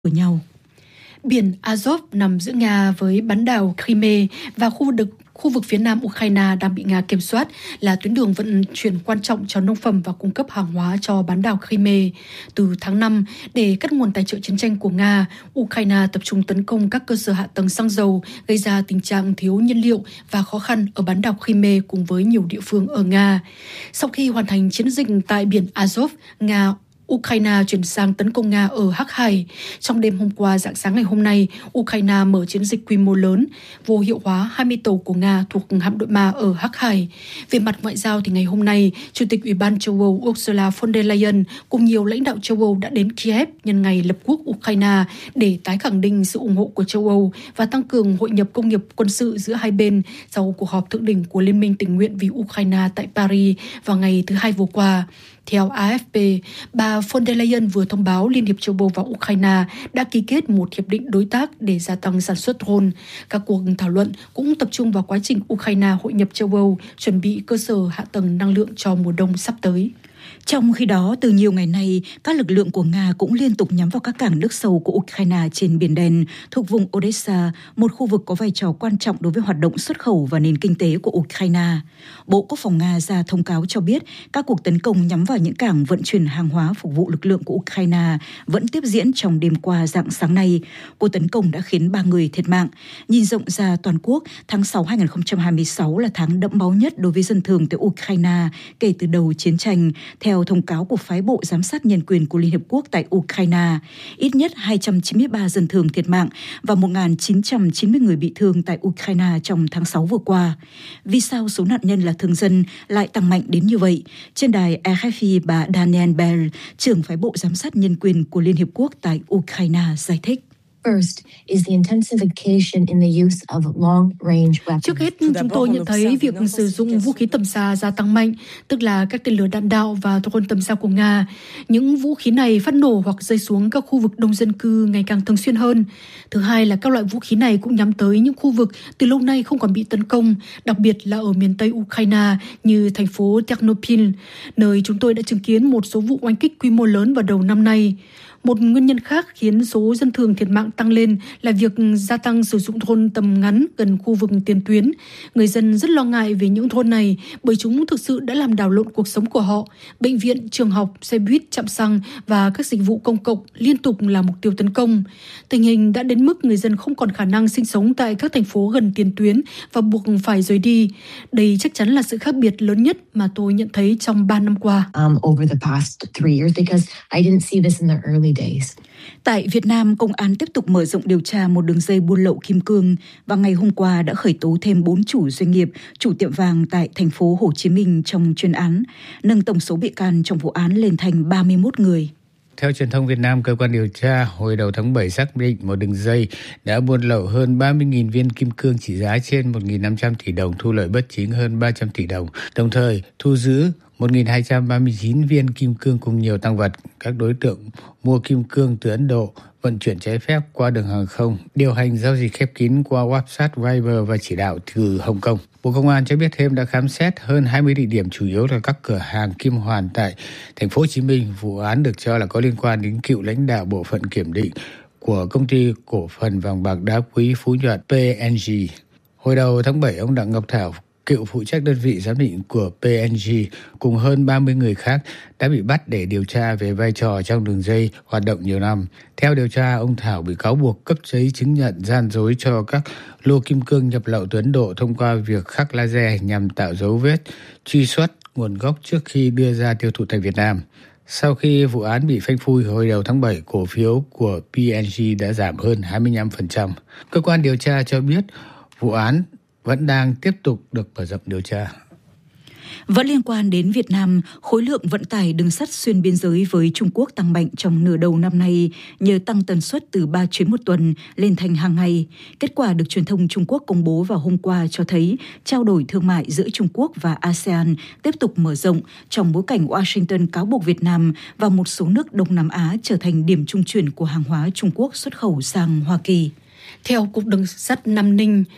của nhau. Biển Azov nằm giữa Nga với bán đảo Crimea và khu vực phía nam Ukraine đang bị Nga kiểm soát, là tuyến đường vận chuyển quan trọng cho nông phẩm và cung cấp hàng hóa cho bán đảo Crimea. Từ tháng 5, để cắt nguồn tài trợ chiến tranh của Nga, Ukraine tập trung tấn công các cơ sở hạ tầng xăng dầu, gây ra tình trạng thiếu nhiên liệu và khó khăn ở bán đảo Crimea cùng với nhiều địa phương ở Nga. Sau khi hoàn thành chiến dịch tại biển Azov, Ukraine chuyển sang tấn công Nga ở Hắc Hải. Trong đêm hôm qua, rạng sáng ngày hôm nay, Ukraine mở chiến dịch quy mô lớn, vô hiệu hóa 20 tàu của Nga thuộc hạm đội Ma ở Hắc Hải. Về mặt ngoại giao thì ngày hôm nay, Chủ tịch Ủy ban châu Âu Ursula von der Leyen cùng nhiều lãnh đạo châu Âu đã đến Kiev nhân ngày lập quốc Ukraine để tái khẳng định sự ủng hộ của châu Âu và tăng cường hội nhập công nghiệp quân sự giữa hai bên sau cuộc họp thượng đỉnh của Liên minh tình nguyện vì Ukraine tại Paris vào ngày thứ Hai vừa qua. Theo AFP, bà von der Leyen vừa thông báo Liên hiệp châu Âu và Ukraine đã ký kết một hiệp định đối tác để gia tăng sản xuất drone. Các cuộc thảo luận cũng tập trung vào quá trình Ukraine hội nhập châu Âu, chuẩn bị cơ sở hạ tầng năng lượng cho mùa đông sắp tới. Trong khi đó, từ nhiều ngày nay, các lực lượng của Nga cũng liên tục nhắm vào các cảng nước sâu của Ukraine trên Biển Đen, thuộc vùng Odessa, một khu vực có vai trò quan trọng đối với hoạt động xuất khẩu và nền kinh tế của Ukraine. Bộ Quốc phòng Nga ra thông cáo cho biết các cuộc tấn công nhắm vào những cảng vận chuyển hàng hóa phục vụ lực lượng của Ukraine vẫn tiếp diễn trong đêm qua rạng sáng nay. Cuộc tấn công đã khiến 3 người thiệt mạng. Nhìn rộng ra toàn quốc, tháng 6 2026 là tháng đẫm máu nhất đối với dân thường tại Ukraine kể từ đầu chiến tranh. Theo thông cáo của phái bộ giám sát nhân quyền của Liên Hiệp Quốc tại Ukraine, ít nhất 293 dân thường thiệt mạng và 1.990 người bị thương tại Ukraine trong tháng 6 vừa qua. Vì sao số nạn nhân là thường dân lại tăng mạnh đến như vậy? Trên đài RFI, bà Danielle Bell, trưởng phái bộ giám sát nhân quyền của Liên Hiệp Quốc tại Ukraine, giải thích. Trước hết, chúng tôi nhận thấy việc sử dụng vũ khí tầm xa gia tăng mạnh, tức là các tên lửa đạn đạo và drone tầm xa của Nga. Những vũ khí này phát nổ hoặc rơi xuống các khu vực đông dân cư ngày càng thường xuyên hơn. Thứ hai là các loại vũ khí này cũng nhắm tới những khu vực từ lâu nay không còn bị tấn công, đặc biệt là ở miền Tây Ukraine như thành phố Ternopil, nơi chúng tôi đã chứng kiến một số vụ oanh kích quy mô lớn vào đầu năm nay. Một nguyên nhân khác khiến số dân thường thiệt mạng tăng lên là việc gia tăng sử dụng drone tầm ngắn gần khu vực tiền tuyến. Người dân rất lo ngại về những drone này bởi chúng thực sự đã làm đảo lộn cuộc sống của họ. Bệnh viện, trường học, xe buýt, trạm xăng và các dịch vụ công cộng liên tục là mục tiêu tấn công. Tình hình đã đến mức người dân không còn khả năng sinh sống tại các thành phố gần tiền tuyến và buộc phải rời đi. Đây chắc chắn là sự khác biệt lớn nhất mà tôi nhận thấy trong 3 năm qua. Tại Việt Nam, công an tiếp tục mở rộng điều tra một đường dây buôn lậu kim cương và ngày hôm qua đã khởi tố thêm 4 chủ doanh nghiệp, chủ tiệm vàng tại thành phố Hồ Chí Minh trong chuyên án, nâng tổng số bị can trong vụ án lên thành 31 người. Theo truyền thông Việt Nam, cơ quan điều tra hồi đầu tháng 7 xác định một đường dây đã buôn lậu hơn 30.000 viên kim cương trị giá trên 1.500 tỷ đồng, thu lợi bất chính hơn 300 tỷ đồng, đồng thời thu giữ 1.239 viên kim cương cùng nhiều tang vật. Các đối tượng mua kim cương từ Ấn Độ, vận chuyển trái phép qua đường hàng không, điều hành giao dịch khép kín qua website Viber và chỉ đạo từ Hồng Kông. Bộ Công an cho biết thêm đã khám xét hơn 20 địa điểm, chủ yếu là các cửa hàng kim hoàn tại thành phố Hồ Chí Minh. Vụ án được cho là có liên quan đến cựu lãnh đạo bộ phận kiểm định của công ty cổ phần vàng bạc đá quý Phú Nhuận PNG. Hồi đầu tháng 7, ông Đặng Ngọc Thảo, cựu phụ trách đơn vị giám định của PNG cùng hơn 30 người khác đã bị bắt để điều tra về vai trò trong đường dây hoạt động nhiều năm. Theo điều tra, ông Thảo bị cáo buộc cấp giấy chứng nhận gian dối cho các lô kim cương nhập lậu từ Ấn Độ thông qua việc khắc laser nhằm tạo dấu vết, truy xuất nguồn gốc trước khi đưa ra tiêu thụ tại Việt Nam. Sau khi vụ án bị phanh phui hồi đầu tháng 7, cổ phiếu của PNG đã giảm hơn 25%. Cơ quan điều tra cho biết vụ án vẫn đang tiếp tục được mở rộng điều tra. Vẫn liên quan đến Việt Nam, khối lượng vận tải đường sắt xuyên biên giới với Trung Quốc tăng mạnh trong nửa đầu năm nay nhờ tăng tần suất từ 3 chuyến một tuần lên thành hàng ngày. Kết quả được truyền thông Trung Quốc công bố vào hôm qua cho thấy trao đổi thương mại giữa Trung Quốc và ASEAN tiếp tục mở rộng trong bối cảnh Washington cáo buộc Việt Nam và một số nước Đông Nam Á trở thành điểm trung chuyển của hàng hóa Trung Quốc xuất khẩu sang Hoa Kỳ. Theo Cục Đường sắt Nam Ninh,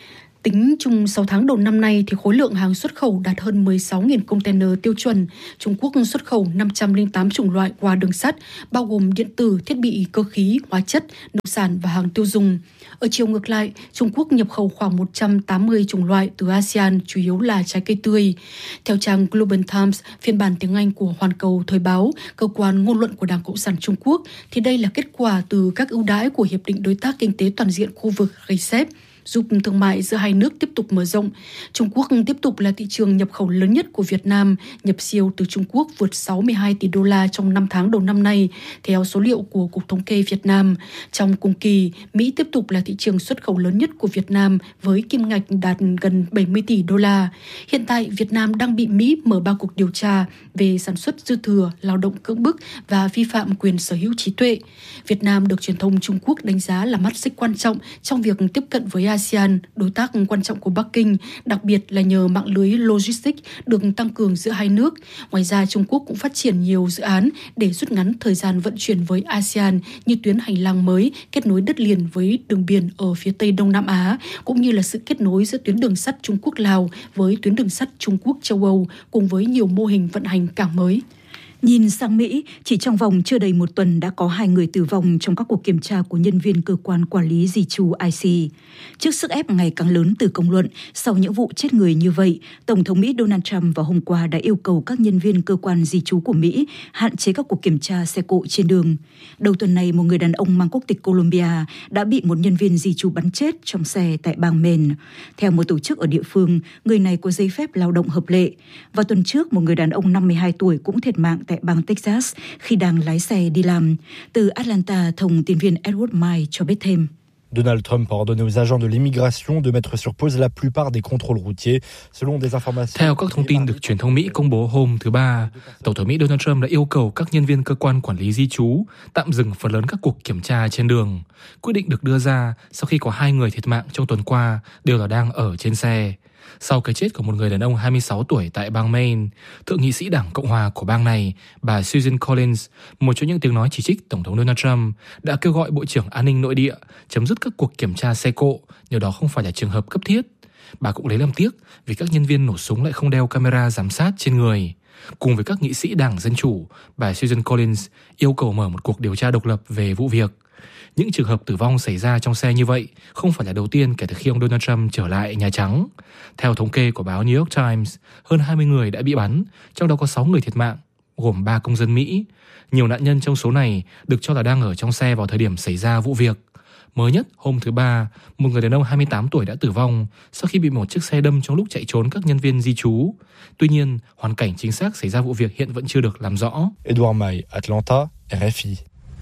Tính chung 6 tháng đầu năm nay thì khối lượng hàng xuất khẩu đạt hơn 16.000 container tiêu chuẩn. Trung Quốc xuất khẩu 508 chủng loại qua đường sắt, bao gồm điện tử, thiết bị cơ khí, hóa chất, nông sản và hàng tiêu dùng. Ở chiều ngược lại, Trung Quốc nhập khẩu khoảng 180 chủng loại từ ASEAN, chủ yếu là trái cây tươi. Theo trang Global Times, phiên bản tiếng Anh của Hoàn Cầu Thời báo, cơ quan ngôn luận của Đảng Cộng sản Trung Quốc, thì đây là kết quả từ các ưu đãi của Hiệp định Đối tác Kinh tế Toàn diện khu vực RCEP, giúp thương mại giữa hai nước tiếp tục mở rộng. Trung Quốc tiếp tục là thị trường nhập khẩu lớn nhất của Việt Nam, nhập siêu từ Trung Quốc vượt 62 tỷ đô la trong 5 tháng đầu năm nay, theo số liệu của Cục Thống kê Việt Nam. Trong cùng kỳ, Mỹ tiếp tục là thị trường xuất khẩu lớn nhất của Việt Nam với kim ngạch đạt gần 70 tỷ đô la. Hiện tại, Việt Nam đang bị Mỹ mở 3 cuộc điều tra về sản xuất dư thừa, lao động cưỡng bức và vi phạm quyền sở hữu trí tuệ. Việt Nam được truyền thông Trung Quốc đánh giá là mắt xích quan trọng trong việc tiếp cận với ASEAN, đối tác quan trọng của Bắc Kinh, đặc biệt là nhờ mạng lưới logistics được tăng cường giữa hai nước. Ngoài ra, Trung Quốc cũng phát triển nhiều dự án để rút ngắn thời gian vận chuyển với ASEAN như tuyến hành lang mới kết nối đất liền với đường biển ở phía Tây Đông Nam Á, cũng như là sự kết nối giữa tuyến đường sắt Trung Quốc-Lào với tuyến đường sắt Trung Quốc-châu Âu, cùng với nhiều mô hình vận hành cảng mới. Nhìn sang Mỹ, chỉ trong vòng chưa đầy một tuần đã có 2 người tử vong trong các cuộc kiểm tra của nhân viên cơ quan quản lý di trú ICE. Trước sức ép ngày càng lớn từ công luận, sau những vụ chết người như vậy, Tổng thống Mỹ Donald Trump vào hôm qua đã yêu cầu các nhân viên cơ quan di trú của Mỹ hạn chế các cuộc kiểm tra xe cộ trên đường. Đầu tuần này, một người đàn ông mang quốc tịch Colombia đã bị một nhân viên di trú bắn chết trong xe tại bang Maine. Theo một tổ chức ở địa phương, người này có giấy phép lao động hợp lệ. Và tuần trước, một người đàn ông 52 tuổi cũng thiệt mạng tại bang Texas khi đang lái xe đi làm. Từ Atlanta, thông tin viên Edward Mai cho biết thêm. Donald Trump a ordonné aux agents de l'immigration de mettre sur pause la plupart des contrôles routiers, selon des informations. Theo các thông tin được truyền thông Mỹ công bố hôm thứ Ba, Tổng thống Mỹ Donald Trump đã yêu cầu các nhân viên cơ quan quản lý di trú tạm dừng phần lớn các cuộc kiểm tra trên đường. Quyết định được đưa ra sau khi có 2 người thiệt mạng trong tuần qua đều là đang ở trên xe. Sau cái chết của một người đàn ông 26 tuổi tại bang Maine, thượng nghị sĩ Đảng Cộng hòa của bang này, bà Susan Collins, một trong những tiếng nói chỉ trích Tổng thống Donald Trump, đã kêu gọi Bộ trưởng An ninh Nội địa chấm dứt các cuộc kiểm tra xe cộ, nhờ đó không phải là trường hợp cấp thiết. Bà cũng lấy làm tiếc vì các nhân viên nổ súng lại không đeo camera giám sát trên người. Cùng với các nghị sĩ Đảng Dân Chủ, bà Susan Collins yêu cầu mở một cuộc điều tra độc lập về vụ việc. Những trường hợp tử vong xảy ra trong xe như vậy không phải là đầu tiên kể từ khi ông Donald Trump trở lại Nhà Trắng. Theo thống kê của báo New York Times, hơn 20 người đã bị bắn, trong đó có 6 người thiệt mạng, gồm 3 công dân Mỹ. Nhiều nạn nhân trong số này được cho là đang ở trong xe vào thời điểm xảy ra vụ việc. Mới nhất, hôm thứ Ba, một người đàn ông 28 tuổi đã tử vong sau khi bị một chiếc xe đâm trong lúc chạy trốn các nhân viên di trú. Tuy nhiên, hoàn cảnh chính xác xảy ra vụ việc hiện vẫn chưa được làm rõ. Edouard May, Atlanta, RFI.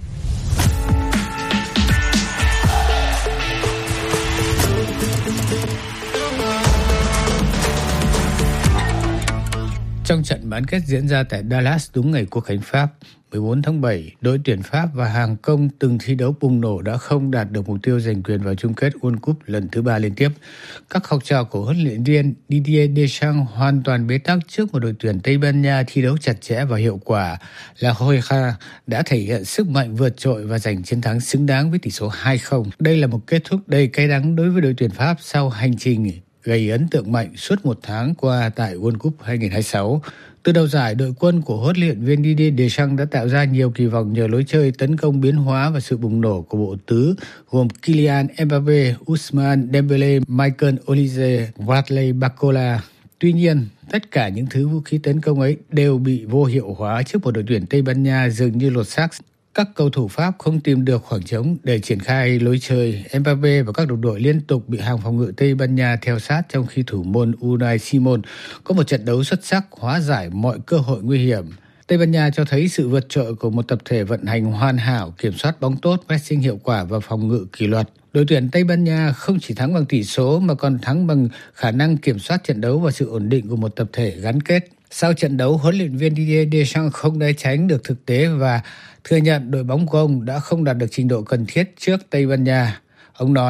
Trong trận bán kết diễn ra tại Dallas đúng ngày Quốc khánh Pháp 14 tháng 7, đội tuyển Pháp và hàng công từng thi đấu bùng nổ đã không đạt được mục tiêu giành quyền vào chung kết World Cup lần thứ 3 liên tiếp. Các học trò của huấn luyện viên Didier Deschamps hoàn toàn bế tắc trước một đội tuyển Tây Ban Nha thi đấu chặt chẽ và hiệu quả. La Roja đã thể hiện sức mạnh vượt trội và giành chiến thắng xứng đáng với tỷ số 2-0. Đây là một kết thúc đầy cay đắng đối với đội tuyển Pháp sau hành trình gây ấn tượng mạnh suốt một tháng qua tại World Cup 2026. Từ đầu giải, đội quân của huấn luyện viên Didier Deschamps đã tạo ra nhiều kỳ vọng nhờ lối chơi tấn công biến hóa và sự bùng nổ của bộ tứ gồm Kylian Mbappé, Ousmane Dembélé, Michael Olise, Bradley Barcola. Tuy nhiên, tất cả những thứ vũ khí tấn công ấy đều bị vô hiệu hóa trước một đội tuyển Tây Ban Nha dường như lột xác. Các cầu thủ Pháp không tìm được khoảng trống để triển khai lối chơi. Mbappé và các đồng đội liên tục bị hàng phòng ngự Tây Ban Nha theo sát, trong khi thủ môn Unai Simon có một trận đấu xuất sắc hóa giải mọi cơ hội nguy hiểm. Tây Ban Nha cho thấy sự vượt trội của một tập thể vận hành hoàn hảo, kiểm soát bóng tốt, pressing hiệu quả và phòng ngự kỷ luật. Đội tuyển Tây Ban Nha không chỉ thắng bằng tỷ số mà còn thắng bằng khả năng kiểm soát trận đấu và sự ổn định của một tập thể gắn kết. Sau trận đấu, huấn luyện viên Didier Deschamps không né tránh được thực tế và thừa nhận đội bóng của ông đã không đạt được trình độ cần thiết trước Tây Ban Nha. Ông nói,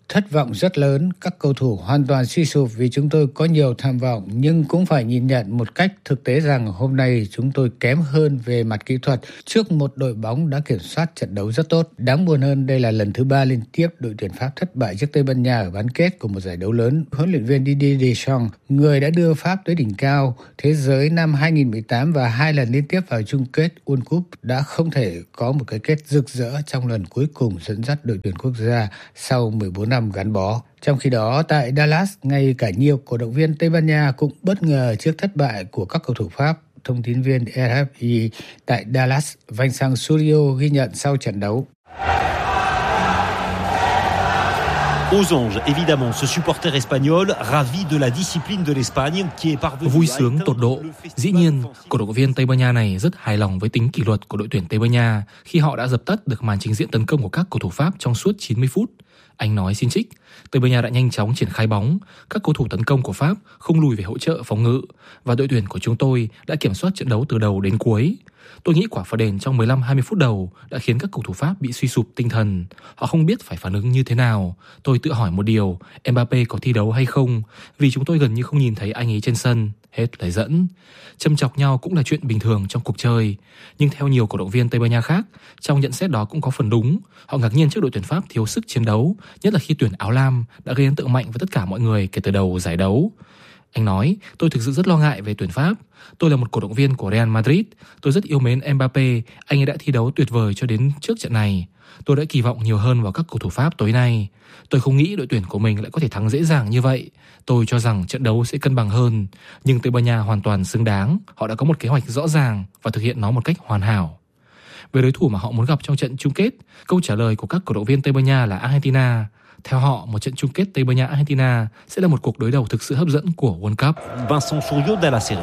thất vọng rất lớn, các cầu thủ hoàn toàn suy sụp vì chúng tôi có nhiều tham vọng, nhưng cũng phải nhìn nhận một cách thực tế rằng hôm nay chúng tôi kém hơn về mặt kỹ thuật trước một đội bóng đã kiểm soát trận đấu rất tốt. Đáng buồn hơn, đây là lần thứ 3 liên tiếp đội tuyển Pháp thất bại trước Tây Ban Nha ở bán kết của một giải đấu lớn. Huấn luyện viên Didier Deschamps, người đã đưa Pháp tới đỉnh cao thế giới năm 2018 và 2 lần liên tiếp vào chung kết World Cup, đã không thể có một cái kết rực rỡ trong lần cuối cùng dẫn dắt đội tuyển quốc gia sau 14 năm gắn bó. Trong khi đó, tại Dallas, ngay cả nhiều cổ động viên Tây Ban Nha cũng bất ngờ trước thất bại của các cầu thủ Pháp. Thông tin viên RFI tại Dallas, Vincent Surio ghi nhận sau trận đấu. Aux anges, évidemment, ce supporter espagnol ravi de la discipline de l'Espagne qui est parvenu vui sướng tột độ. Dĩ nhiên, cổ động viên Tây Ban Nha này rất hài lòng với tính kỷ luật của đội tuyển Tây Ban Nha khi họ đã dập tắt được màn trình diễn tấn công của các cầu thủ Pháp trong suốt 90 phút. Anh nói xin trích, Tây Ban Nha đã nhanh chóng triển khai bóng, các cầu thủ tấn công của Pháp không lùi về hỗ trợ phòng ngự và đội tuyển của chúng tôi đã kiểm soát trận đấu từ đầu đến cuối. Tôi nghĩ quả phạt đền trong 15-20 phút đầu đã khiến các cầu thủ Pháp bị suy sụp tinh thần. Họ không biết phải phản ứng như thế nào. Tôi tự hỏi một điều, Mbappé có thi đấu hay không? Vì chúng tôi gần như không nhìn thấy anh ấy trên sân. Hết lời dẫn. Châm chọc nhau cũng là chuyện bình thường trong cuộc chơi. Nhưng theo nhiều cổ động viên Tây Ban Nha khác, trong nhận xét đó cũng có phần đúng. Họ ngạc nhiên trước đội tuyển Pháp thiếu sức chiến đấu, nhất là khi tuyển áo lam đã gây ấn tượng mạnh với tất cả mọi người kể từ đầu giải đấu. Anh nói, tôi thực sự rất lo ngại về tuyển Pháp. Tôi là một cổ động viên của Real Madrid. Tôi rất yêu mến Mbappé. Anh ấy đã thi đấu tuyệt vời cho đến trước trận này. Tôi đã kỳ vọng nhiều hơn vào các cầu thủ Pháp tối nay. Tôi không nghĩ đội tuyển của mình lại có thể thắng dễ dàng như vậy. Tôi cho rằng trận đấu sẽ cân bằng hơn. Nhưng Tây Ban Nha hoàn toàn xứng đáng. Họ đã có một kế hoạch rõ ràng và thực hiện nó một cách hoàn hảo. Về đối thủ mà họ muốn gặp trong trận chung kết, câu trả lời của các cổ động viên Tây Ban Nha là Argentina. Theo họ, một trận chung kết Tây Ban Nha-Argentina sẽ là một cuộc đối đầu thực sự hấp dẫn của World Cup. Vincent Surio de la série.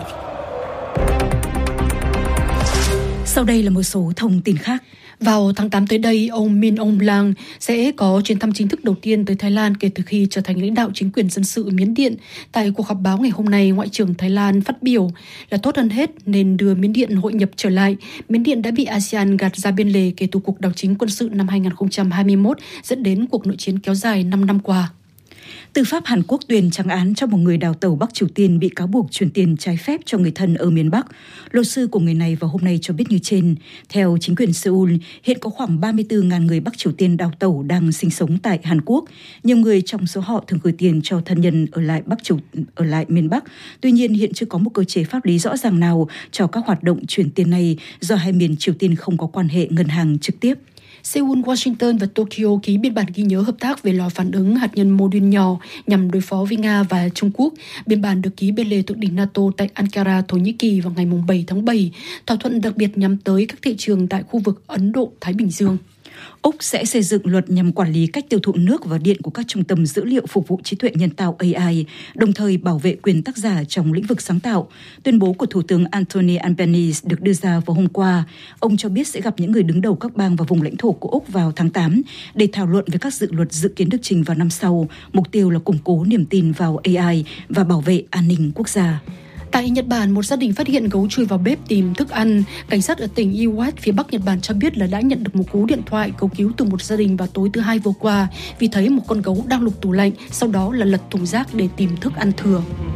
Sau đây là một số thông tin khác. Vào tháng 8 tới đây, ông Min Aung Hlaing sẽ có chuyến thăm chính thức đầu tiên tới Thái Lan kể từ khi trở thành lãnh đạo chính quyền dân sự Miến Điện. Tại cuộc họp báo ngày hôm nay, Ngoại trưởng Thái Lan phát biểu là tốt hơn hết nên đưa Miến Điện hội nhập trở lại. Miến Điện đã bị ASEAN gạt ra biên lề kể từ cuộc đảo chính quân sự năm 2021 dẫn đến cuộc nội chiến kéo dài 5 năm qua. Tư pháp Hàn Quốc tuyên trắng án cho một người đào tẩu Bắc Triều Tiên bị cáo buộc chuyển tiền trái phép cho người thân ở miền Bắc. Luật sư của người này vào hôm nay cho biết như trên. Theo chính quyền Seoul, hiện có khoảng 34.000 người Bắc Triều Tiên đào tẩu đang sinh sống tại Hàn Quốc. Nhiều người trong số họ thường gửi tiền cho thân nhân ở lại miền Bắc. Tuy nhiên, hiện chưa có một cơ chế pháp lý rõ ràng nào cho các hoạt động chuyển tiền này do hai miền Triều Tiên không có quan hệ ngân hàng trực tiếp. Seoul, Washington và Tokyo ký biên bản ghi nhớ hợp tác về lò phản ứng hạt nhân mô đun nhỏ nhằm đối phó với Nga và Trung Quốc. Biên bản được ký bên lề thượng đỉnh NATO tại Ankara, Thổ Nhĩ Kỳ vào ngày 7 tháng 7. Thỏa thuận đặc biệt nhắm tới các thị trường tại khu vực Ấn Độ-Thái Bình Dương. Úc sẽ xây dựng luật nhằm quản lý cách tiêu thụ nước và điện của các trung tâm dữ liệu phục vụ trí tuệ nhân tạo AI, đồng thời bảo vệ quyền tác giả trong lĩnh vực sáng tạo. Tuyên bố của Thủ tướng Anthony Albanese được đưa ra vào hôm qua. Ông cho biết sẽ gặp những người đứng đầu các bang và vùng lãnh thổ của Úc vào tháng 8 để thảo luận về các dự luật dự kiến được trình vào năm sau. Mục tiêu là củng cố niềm tin vào AI và bảo vệ an ninh quốc gia. Tại Nhật Bản, một gia đình phát hiện gấu chui vào bếp tìm thức ăn. Cảnh sát ở tỉnh Iwate, phía Bắc Nhật Bản cho biết là đã nhận được một cú điện thoại cầu cứu từ một gia đình vào tối thứ Hai vừa qua vì thấy một con gấu đang lục tủ lạnh, sau đó là lật thùng rác để tìm thức ăn thừa.